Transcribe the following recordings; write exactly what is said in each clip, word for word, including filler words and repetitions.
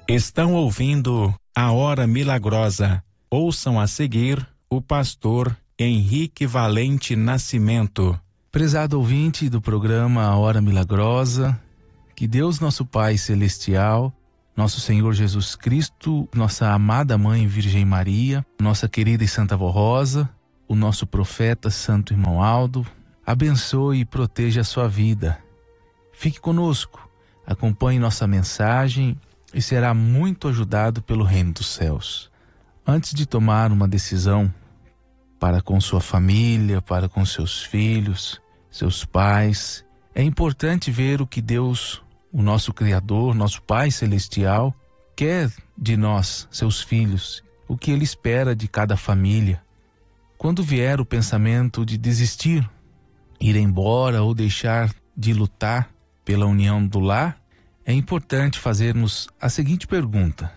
Estão ouvindo a Hora Milagrosa. Ouçam a seguir o pastor Henrique Valente Nascimento. Prezado ouvinte do programa A Hora Milagrosa, que Deus nosso Pai Celestial, nosso Senhor Jesus Cristo, nossa amada Mãe Virgem Maria, nossa querida e Santa Vó Rosa, o nosso profeta Santo Irmão Aldo, abençoe e proteja a sua vida. Fique conosco, acompanhe nossa mensagem e será muito ajudado pelo Reino dos Céus. Antes de tomar uma decisão para com sua família, para com seus filhos, seus pais, é importante ver o que Deus, o nosso Criador, nosso Pai Celestial, quer de nós, seus filhos, o que Ele espera de cada família. Quando vier o pensamento de desistir, ir embora ou deixar de lutar pela união do lar, é importante fazermos a seguinte pergunta: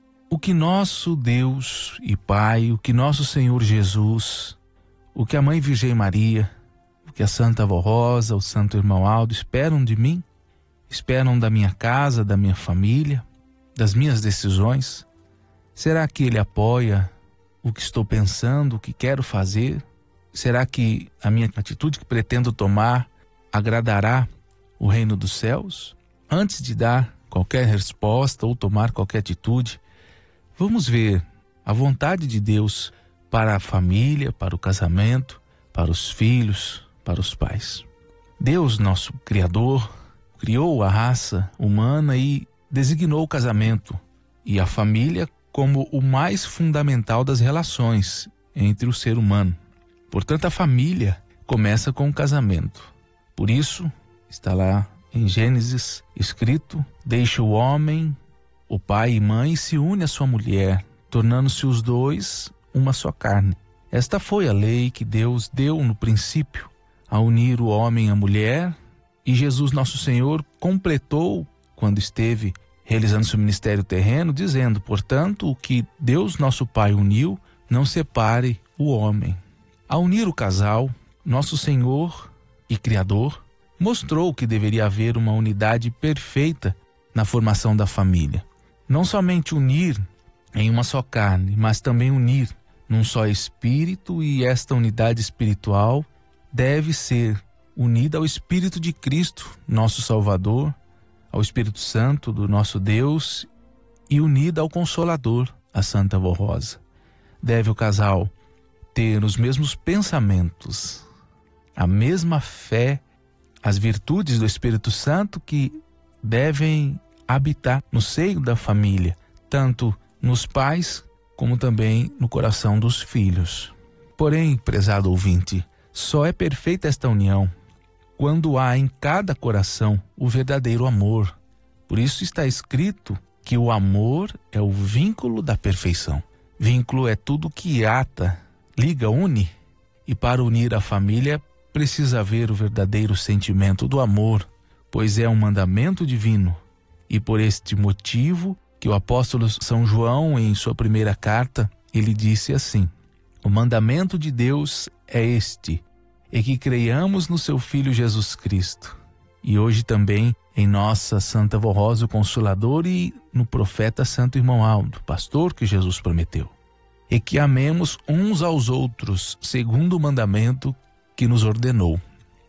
o que nosso Deus e Pai, o que nosso Senhor Jesus, o que a Mãe Virgem Maria, o que a Santa Vó Rosa, o Santo Irmão Aldo esperam de mim? Esperam da minha casa, da minha família, das minhas decisões? Será que Ele apoia o que estou pensando, o que quero fazer? Será que a minha atitude que pretendo tomar agradará o reino dos céus? Antes de dar qualquer resposta ou tomar qualquer atitude, vamos ver a vontade de Deus para a família, para o casamento, para os filhos, para os pais. Deus, nosso Criador, criou a raça humana e designou o casamento e a família como o mais fundamental das relações entre o ser humano. Portanto, a família começa com o casamento. Por isso, está lá em Gênesis escrito: deixa o homem, o pai e mãe, e se une à sua mulher, tornando-se os dois uma só carne. Esta foi a lei que Deus deu no princípio, a unir o homem à mulher, e Jesus nosso Senhor completou quando esteve realizando seu ministério terreno, dizendo: portanto, o que Deus nosso Pai uniu, não separe o homem. Ao unir o casal, nosso Senhor e Criador mostrou que deveria haver uma unidade perfeita na formação da família. Não somente unir em uma só carne, mas também unir num só espírito, e esta unidade espiritual deve ser unida ao Espírito de Cristo, nosso Salvador, ao Espírito Santo do nosso Deus, e unida ao Consolador, a Santa Vó Rosa. Deve o casal ter os mesmos pensamentos, a mesma fé, as virtudes do Espírito Santo que devem habitar no seio da família, tanto nos pais como também no coração dos filhos. Porém, prezado ouvinte, só é perfeita esta união quando há em cada coração o verdadeiro amor. Por isso está escrito que o amor é o vínculo da perfeição. Vínculo é tudo que ata, liga, une. E para unir a família precisa haver o verdadeiro sentimento do amor, pois é um mandamento divino. E por este motivo que o apóstolo São João, em sua primeira carta, ele disse assim: o mandamento de Deus é este, é que creiamos no seu Filho Jesus Cristo. E hoje também em nossa Santa Vó Rosa, o Consolador, e no profeta Santo Irmão Aldo, pastor que Jesus prometeu. E que amemos uns aos outros, segundo o mandamento que nos ordenou.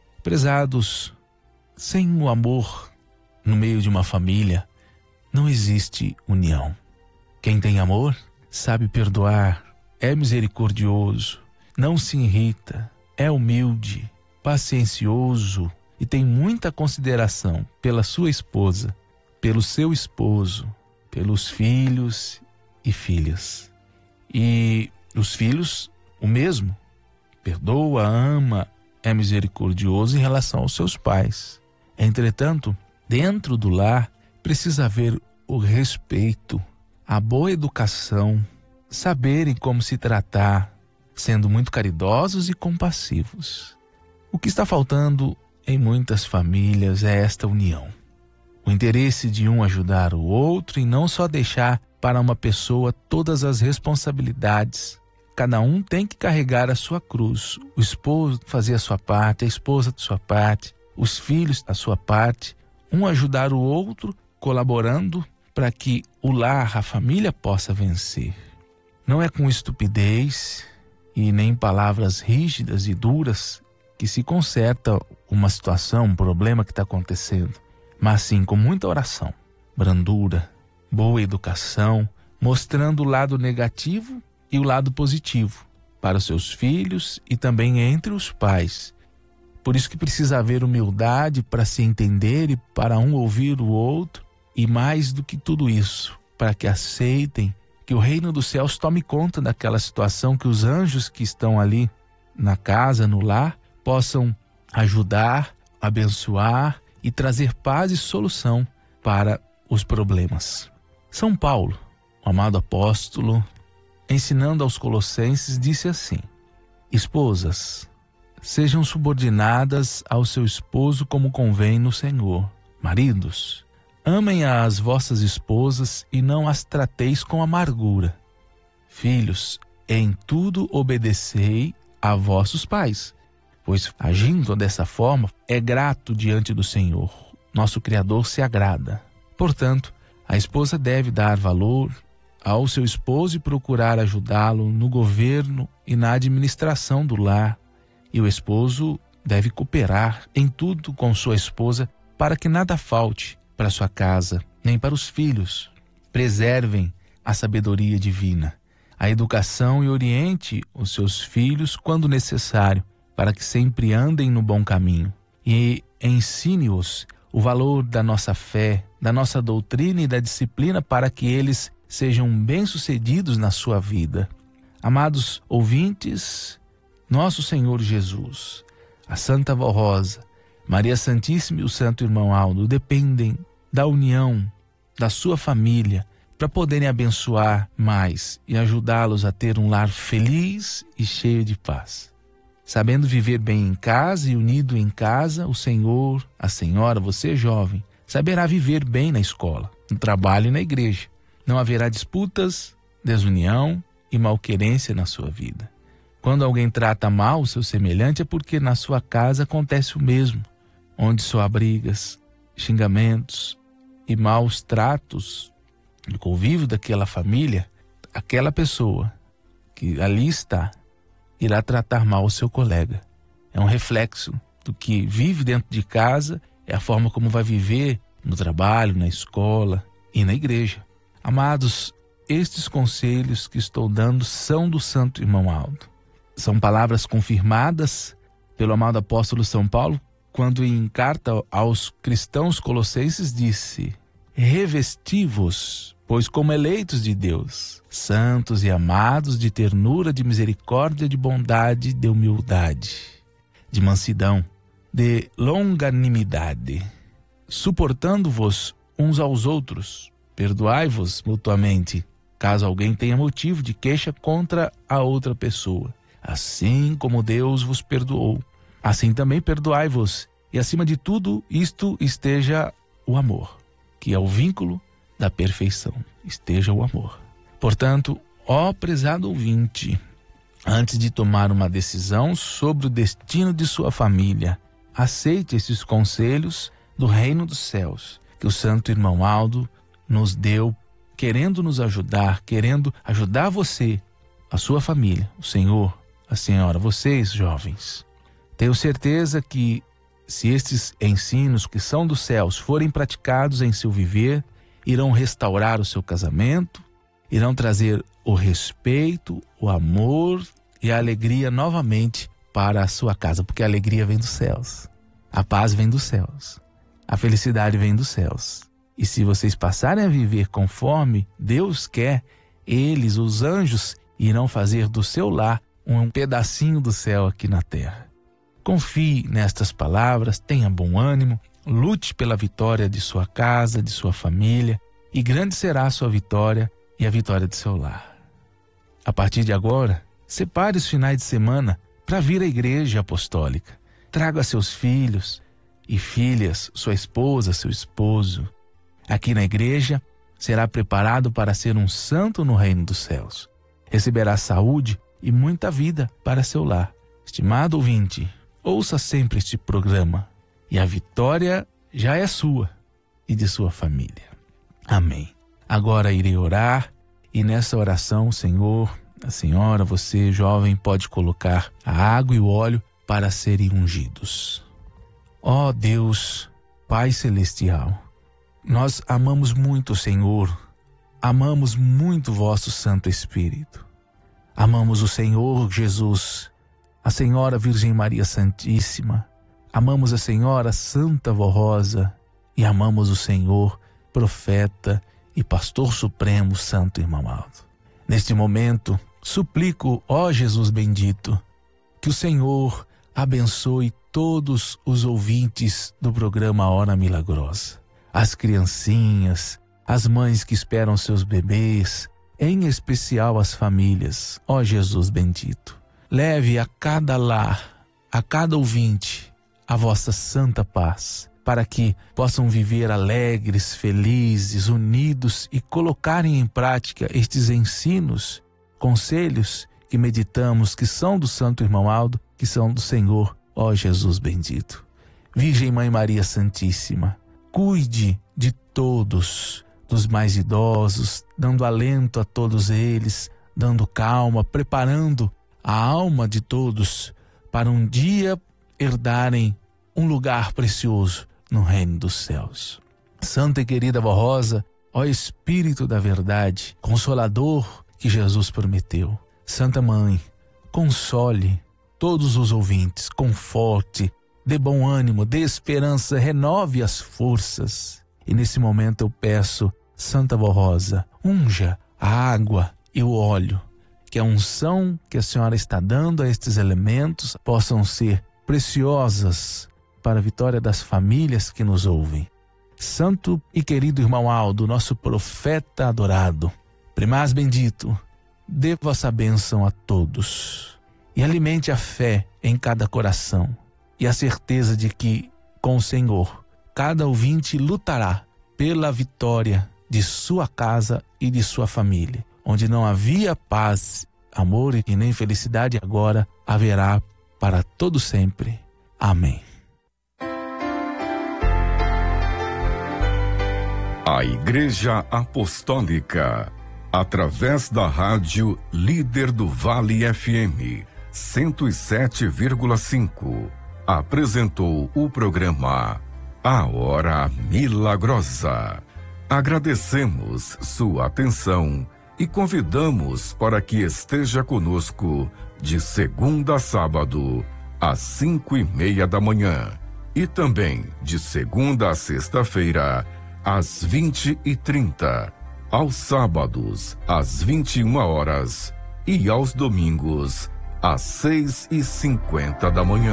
Prezados, sem o amor no meio de uma família, não existe união. Quem tem amor sabe perdoar, é misericordioso, não se irrita, é humilde, paciencioso e tem muita consideração pela sua esposa, pelo seu esposo, pelos filhos e filhas. E os filhos, o mesmo. Perdoa, ama, é misericordioso em relação aos seus pais. Entretanto, dentro do lar, precisa haver o respeito, a boa educação, saberem como se tratar, sendo muito caridosos e compassivos. O que está faltando em muitas famílias é esta união. O interesse de um ajudar o outro e não só deixar para uma pessoa todas as responsabilidades. Cada um tem que carregar a sua cruz. O esposo fazer a sua parte, a esposa a sua parte, os filhos a sua parte. Um ajudar o outro, colaborando para que o lar, a família possa vencer. Não é com estupidez e nem palavras rígidas e duras que se conserta uma situação, um problema que está acontecendo, mas sim com muita oração, brandura, boa educação, mostrando o lado negativo e o lado positivo para os seus filhos e também entre os pais. Por isso que precisa haver humildade para se entender e para um ouvir o outro, e mais do que tudo isso, para que aceitem que o reino dos céus tome conta daquela situação, que os anjos que estão ali na casa, no lar, possam ajudar, abençoar e trazer paz e solução para os problemas. São Paulo, o amado apóstolo, ensinando aos colossenses, disse assim: esposas, sejam subordinadas ao seu esposo como convém no Senhor. Maridos, amem as vossas esposas e não as trateis com amargura. Filhos, em tudo obedecei a vossos pais, pois agindo dessa forma é grato diante do Senhor. Nosso Criador se agrada. Portanto, a esposa deve dar valor ao seu esposo e procurar ajudá-lo no governo e na administração do lar. E o esposo deve cooperar em tudo com sua esposa para que nada falte para sua casa, nem para os filhos. Preservem a sabedoria divina, a educação e oriente os seus filhos quando necessário, para que sempre andem no bom caminho. E ensine-os o valor da nossa fé, da nossa doutrina e da disciplina para que eles sejam bem-sucedidos na sua vida. Amados ouvintes, nosso Senhor Jesus, a Santa Vó Rosa, Maria Santíssima e o Santo Irmão Aldo dependem da união da sua família para poderem abençoar mais e ajudá-los a ter um lar feliz e cheio de paz. Sabendo viver bem em casa e unido em casa, o Senhor, a Senhora, você jovem, saberá viver bem na escola, no trabalho e na igreja. Não haverá disputas, desunião e malquerência na sua vida. Quando alguém trata mal o seu semelhante é porque na sua casa acontece o mesmo, onde só há brigas, xingamentos e maus tratos no convívio daquela família. Aquela pessoa que ali está irá tratar mal o seu colega. É um reflexo do que vive dentro de casa, é a forma como vai viver no trabalho, na escola e na igreja. Amados, estes conselhos que estou dando são do Santo Irmão Aldo. São palavras confirmadas pelo amado apóstolo São Paulo, quando em carta aos cristãos colossenses disse: revesti-vos, pois como eleitos de Deus, santos e amados, de ternura, de misericórdia, de bondade, de humildade, de mansidão, de longanimidade, suportando-vos uns aos outros, perdoai-vos mutuamente, caso alguém tenha motivo de queixa contra a outra pessoa. Assim como Deus vos perdoou, assim também perdoai-vos. E acima de tudo isto esteja o amor, que é o vínculo da perfeição. Esteja o amor. Portanto, ó prezado ouvinte, antes de tomar uma decisão sobre o destino de sua família, aceite esses conselhos do reino dos céus, que o Santo Irmão Aldo nos deu, querendo nos ajudar, querendo ajudar você, a sua família, o Senhor, a Senhora, vocês jovens. Tenho certeza que se estes ensinos que são dos céus forem praticados em seu viver, irão restaurar o seu casamento, irão trazer o respeito, o amor e a alegria novamente para a sua casa, porque a alegria vem dos céus, a paz vem dos céus, a felicidade vem dos céus. E se vocês passarem a viver conforme Deus quer, eles, os anjos, irão fazer do seu lar um pedacinho do céu aqui na terra. Confie nestas palavras, tenha bom ânimo, lute pela vitória de sua casa, de sua família, e grande será a sua vitória e a vitória de seu lar. A partir de agora, separe os finais de semana para vir à igreja apostólica. Traga seus filhos e filhas, sua esposa, seu esposo. Aqui na igreja, será preparado para ser um santo no reino dos céus. Receberá saúde e muita vida para seu lar. Estimado ouvinte, ouça sempre este programa e a vitória já é sua e de sua família. Amém. Agora irei orar e nessa oração, Senhor, a senhora, você jovem, pode colocar a água e o óleo para serem ungidos. Ó Deus, Pai Celestial, nós amamos muito o Senhor, amamos muito o vosso Santo Espírito. Amamos o Senhor Jesus, a Senhora Virgem Maria Santíssima, amamos a Senhora Santa Vó Rosa e amamos o Senhor Profeta e Pastor Supremo Santo Irmão Aldo. Neste momento, suplico, ó Jesus bendito, que o Senhor abençoe todos os ouvintes do programa Hora Milagrosa, as criancinhas, as mães que esperam seus bebês, em especial as famílias, ó Jesus bendito. Leve a cada lar, a cada ouvinte, a vossa santa paz, para que possam viver alegres, felizes, unidos e colocarem em prática estes ensinos, conselhos que meditamos, que são do Santo Irmão Aldo, que são do Senhor, ó Jesus bendito. Virgem Mãe Maria Santíssima, cuide de todos, dos mais idosos, dando alento a todos eles, dando calma, preparando a alma de todos para um dia herdarem um lugar precioso no reino dos céus. Santa e querida Vó Rosa, ó Espírito da verdade, Consolador que Jesus prometeu. Santa Mãe, console todos os ouvintes, conforte, dê bom ânimo, dê esperança, renove as forças. E nesse momento eu peço, Santa Vó Rosa, unja a água e o óleo, que a unção que a senhora está dando a estes elementos possam ser preciosas para a vitória das famílias que nos ouvem. Santo e querido irmão Aldo, nosso profeta adorado, primaz bendito, dê vossa bênção a todos e alimente a fé em cada coração e a certeza de que, com o Senhor, cada ouvinte lutará pela vitória de sua casa e de sua família. Onde não havia paz, amor e nem felicidade, agora haverá para todo sempre. Amém. A Igreja Apostólica, através da rádio Líder do Vale F M cento e sete vírgula cinco, apresentou o programa A Hora Milagrosa. Agradecemos sua atenção e convidamos para que esteja conosco de segunda a sábado, às cinco e meia da manhã, e também de segunda a sexta-feira, às vinte e trinta, aos sábados, às vinte e uma horas e aos domingos, às seis e cinquenta da manhã.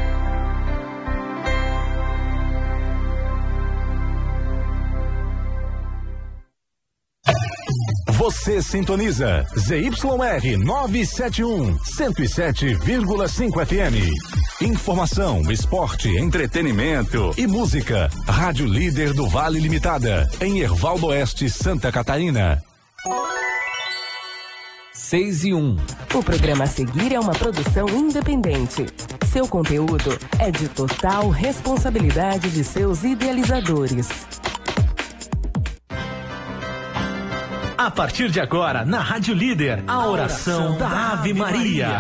Você sintoniza Z Y R novecentos e setenta e um, cento e sete vírgula cinco F M. Informação, esporte, entretenimento e música. Rádio Líder do Vale Limitada, em Hervaldo Oeste, Santa Catarina. seis e um. O programa a seguir é uma produção independente. Seu conteúdo é de total responsabilidade de seus idealizadores. A partir de agora, na Rádio Líder, a oração da Ave Maria.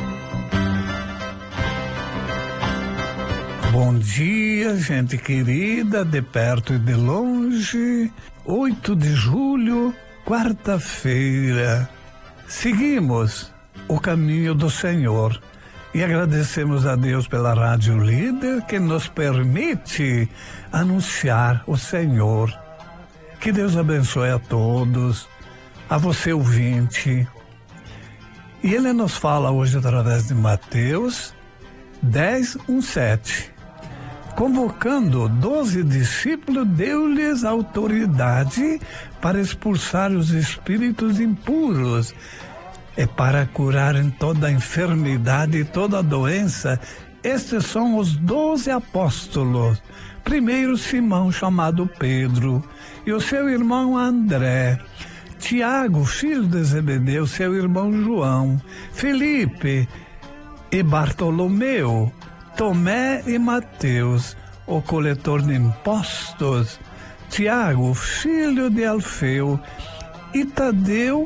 Bom dia, gente querida, de perto e de longe. oito de julho, quarta-feira. Seguimos o caminho do Senhor e agradecemos a Deus pela Rádio Líder que nos permite anunciar o Senhor. Que Deus abençoe a todos, a você ouvinte. E Ele nos fala hoje através de Mateus dez, um, sete. Convocando doze discípulos, deu-lhes autoridade para expulsar os espíritos impuros e para curarem toda enfermidade e toda doença. Estes são os doze apóstolos. Primeiro Simão, chamado Pedro, e o seu irmão André, Tiago, filho de Zebedeu, seu irmão João, Felipe e Bartolomeu, Tomé e Mateus, o coletor de impostos, Tiago, filho de Alfeu, e Tadeu,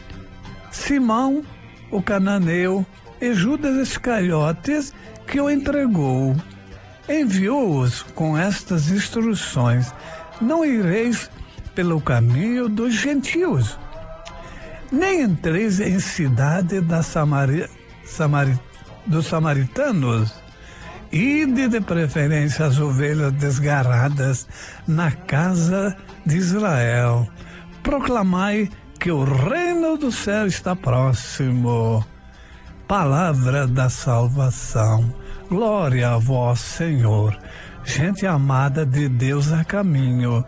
Simão, o cananeu, e Judas Iscariotes, que o entregou. Enviou-os com estas instruções: não ireis pelo caminho dos gentios, nem entreis em cidade da Samari, Samari, dos samaritanos. Ide de preferência as ovelhas desgarradas na casa de Israel. Proclamai que o reino do céu está próximo. Palavra da salvação. Glória a vós, Senhor. Gente amada de Deus a caminho,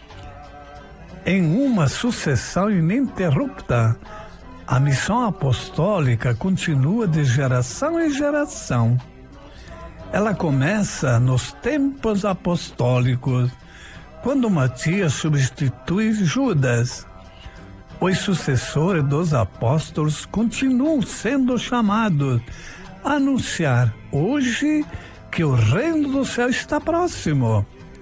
em uma sucessão ininterrupta, a missão apostólica continua de geração em geração. Ela começa nos tempos apostólicos, quando Matias substitui Judas. Os sucessores dos apóstolos continuam sendo chamados a anunciar hoje que o reino do céu está próximo,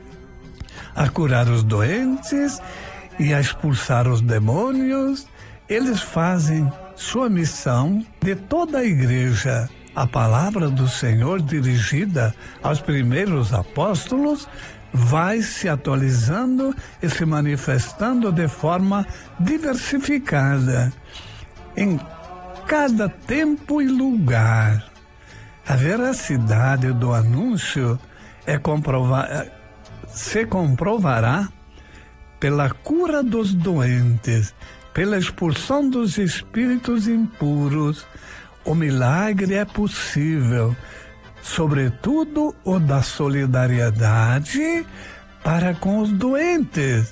a curar os doentes e a expulsar os demônios. Eles fazem sua missão de toda a igreja. A palavra do Senhor dirigida aos primeiros apóstolos vai se atualizando e se manifestando de forma diversificada em cada tempo e lugar. A veracidade do anúncio é comprovar, se comprovará pela cura dos doentes, pela expulsão dos espíritos impuros. O milagre é possível, sobretudo o da solidariedade para com os doentes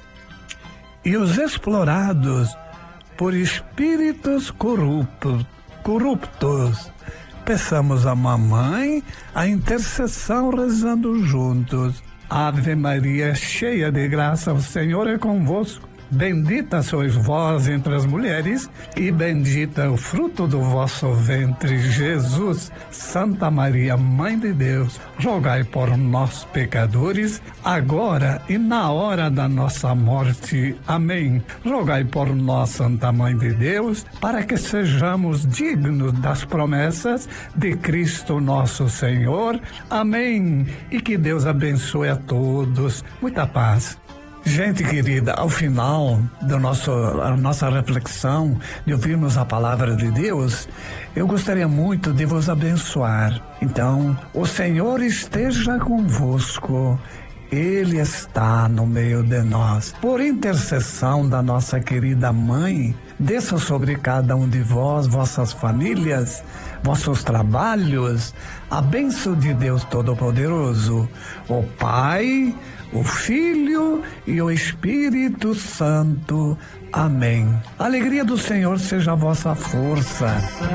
e os explorados por espíritos corruptos. corruptos. Peçamos à Mamãe a intercessão rezando juntos. Ave Maria, cheia de graça, o Senhor é convosco. Bendita sois vós entre as mulheres, e bendito é o fruto do vosso ventre, Jesus. Santa Maria, Mãe de Deus, rogai por nós, pecadores, agora e na hora da nossa morte. Amém. Rogai por nós, Santa Mãe de Deus, para que sejamos dignos das promessas de Cristo nosso Senhor. Amém. E que Deus abençoe a todos. Muita paz. Gente querida, ao final da nossa, nossa reflexão, de ouvirmos a palavra de Deus, eu gostaria muito de vos abençoar. Então, o Senhor esteja convosco. Ele está no meio de nós. Por intercessão da nossa querida Mãe, desça sobre cada um de vós, vossas famílias, vossos trabalhos, a bênção de Deus Todo-Poderoso, o Pai, o Filho e o Espírito Santo. Amém. A alegria do Senhor seja a vossa força.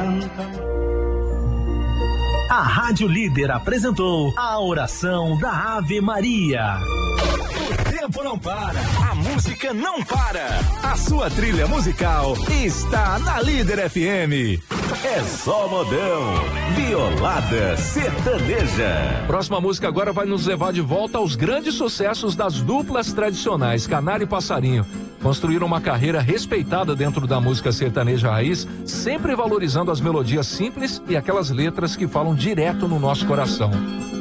A Rádio Líder apresentou a oração da Ave Maria. O tempo não para, a música não para. A sua trilha musical está na Líder F M. É só modão, Violada Sertaneja. Próxima música agora vai nos levar de volta aos grandes sucessos das duplas tradicionais, Canário e Passarinho. Construíram uma carreira respeitada dentro da música sertaneja raiz, sempre valorizando as melodias simples e aquelas letras que falam direto no nosso coração.